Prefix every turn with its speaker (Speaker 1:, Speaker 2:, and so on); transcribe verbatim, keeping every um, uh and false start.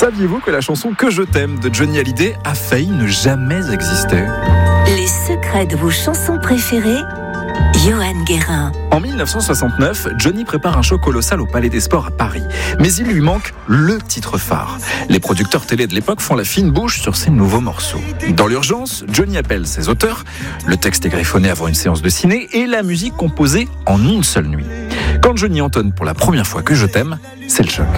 Speaker 1: Saviez-vous que la chanson Que je t'aime de Johnny Hallyday a failli ne jamais exister ?
Speaker 2: Les secrets de vos chansons préférées, Johan Guérin.
Speaker 1: En dix-neuf cent soixante-neuf, Johnny prépare un show colossal au Palais des Sports à Paris. Mais il lui manque le titre phare. Les producteurs télé de l'époque font la fine bouche sur ces nouveaux morceaux. Dans l'urgence, Johnny appelle ses auteurs, le texte est griffonné avant une séance de ciné et la musique composée en une seule nuit. Quand Johnny entonne pour la première fois Que je t'aime, c'est le choc.